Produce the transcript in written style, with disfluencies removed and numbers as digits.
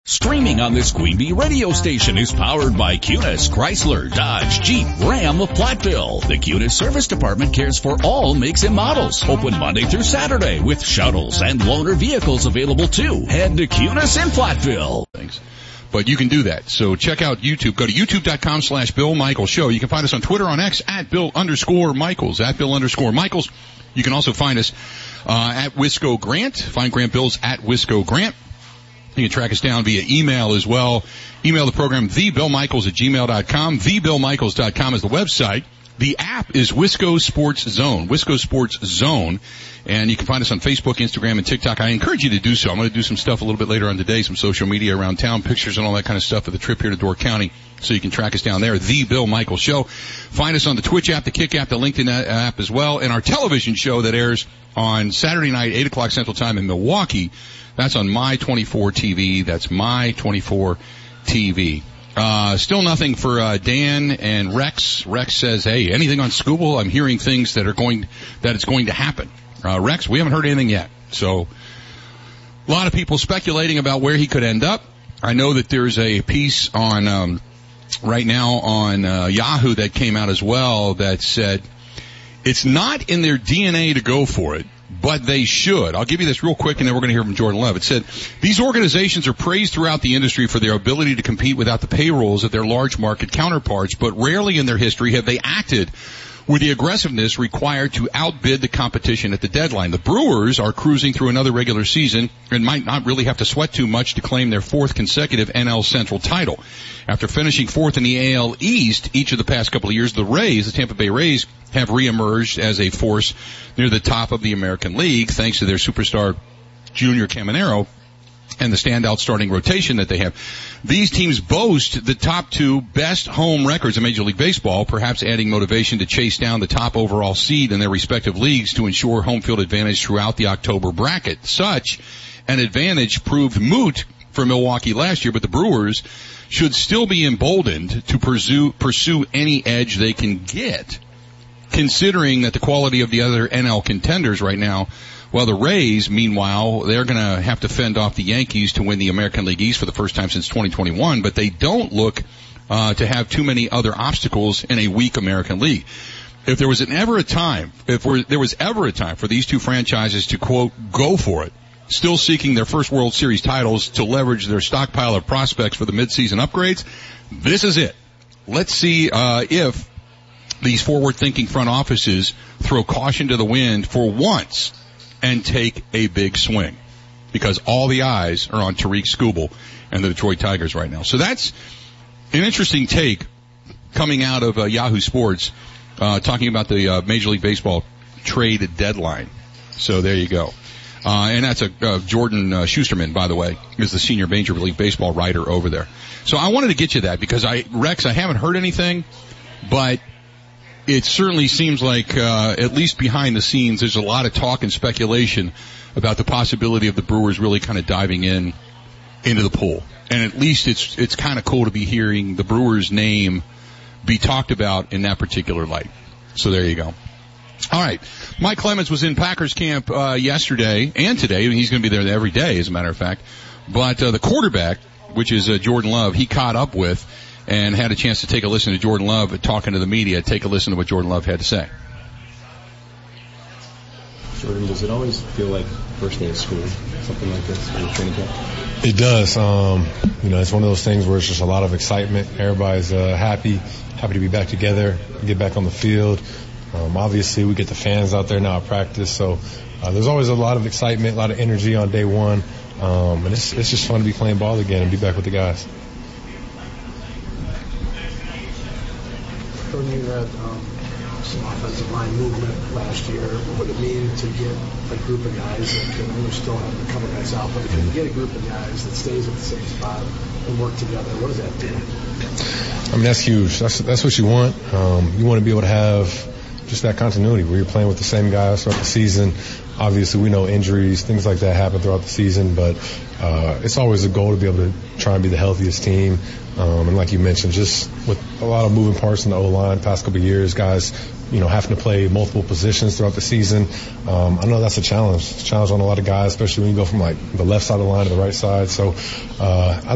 Streaming on this Queen Bee radio station is powered by Cunis, Chrysler, Dodge, Jeep, Ram of Platteville. The Cunis Service Department cares for all makes and models. Open Monday through Saturday with shuttles and loaner vehicles available too. Head to Cunis in Platteville. Thanks. But you can do that. So check out YouTube. Go to youtube.com/Bill Michaels Show. You can find us on Twitter on X at Bill_Michaels, at Bill_Michaels. You can also find us at Wisco Grant. Find Grant Bills at Wisco Grant. You can track us down via email as well. Email the program, thebillmichaels@gmail.com. Thebillmichaels.com is the website. The app is Wisco Sports Zone, Wisco Sports Zone. And you can find us on Facebook, Instagram, and TikTok. I encourage you to do so. I'm going to do some stuff a little bit later on today, some social media around town, pictures and all that kind of stuff of the trip here to Door County. So you can track us down there, The Bill Michaels Show. Find us on the Twitch app, the Kick app, the LinkedIn app as well, and our television show that airs on Saturday night, 8 o'clock Central Time in Milwaukee. That's on My 24 TV. That's My 24 TV. Still nothing for Dan and Rex. Rex says, hey, anything on Scooble? I'm hearing things that it's going to happen. Rex, we haven't heard anything yet. So a lot of people speculating about where he could end up. I know that there's a piece on right now on Yahoo that came out as well that said it's not in their DNA to go for it, but they should. I'll give you this real quick, and then we're going to hear from Jordan Love. It said, these organizations are praised throughout the industry for their ability to compete without the payrolls of their large market counterparts, but rarely in their history have they acted with the aggressiveness required to outbid the competition at the deadline. The Brewers are cruising through another regular season and might not really have to sweat too much to claim their fourth consecutive NL Central title. After finishing fourth in the AL East each of the past couple of years, the Tampa Bay Rays, have reemerged as a force near the top of the American League thanks to their superstar Junior Caminero and the standout starting rotation that they have. These teams boast the top two best home records in Major League Baseball, perhaps adding motivation to chase down the top overall seed in their respective leagues to ensure home field advantage throughout the October bracket. Such an advantage proved moot for Milwaukee last year, but the Brewers should still be emboldened to pursue any edge they can get, considering that the quality of the other NL contenders right now. Well, the Rays, meanwhile, they're going to have to fend off the Yankees to win the American League East for the first time since 2021, but they don't look to have too many other obstacles in a weak American League. If there was ever a time for these two franchises to, quote, go for it, still seeking their first World Series titles to leverage their stockpile of prospects for the midseason upgrades, this is it. Let's see if these forward-thinking front offices throw caution to the wind for once and take a big swing, because all the eyes are on Tariq Skubal and the Detroit Tigers right now. So that's an interesting take coming out of Yahoo Sports, talking about the Major League Baseball trade deadline. So there you go. And that's Jordan Schusterman, by the way, is the senior Major League Baseball writer over there. So I wanted to get you that because Rex, I haven't heard anything, but it certainly seems like, at least behind the scenes, there's a lot of talk and speculation about the possibility of the Brewers really kind of diving into the pool. And at least it's kind of cool to be hearing the Brewers' name be talked about in that particular light. So there you go. All right. Mike Clemens was in Packers camp yesterday and today. He's going to be there every day, as a matter of fact. But the quarterback, which is Jordan Love, he caught up with and had a chance to take a listen to Jordan Love talking to the media. Take a listen to what Jordan Love had to say. Jordan, does it always feel like first day of school, something like this in training camp? It does. It's one of those things where it's just a lot of excitement. Everybody's happy to be back together, get back on the field. Obviously, we get the fans out there now at practice, so there's always a lot of excitement, a lot of energy on day one, and it's just fun to be playing ball again and be back with the guys. You had some offensive line movement last year. What would it mean to get a group of guys that can, we're still having a couple guys out, but if you can get a group of guys that stays at the same spot and work together, what does that do? I mean, that's huge. That's what you want. You want to be able to have just that continuity where you're playing with the same guys throughout the season. Obviously, we know injuries, things like that happen throughout the season, but it's always a goal to be able to try and be the healthiest team. And like you mentioned, just with a lot of moving parts in the O-line past couple of years, guys, having to play multiple positions throughout the season. I know that's a challenge. It's a challenge on a lot of guys, especially when you go from like the left side of the line to the right side. So I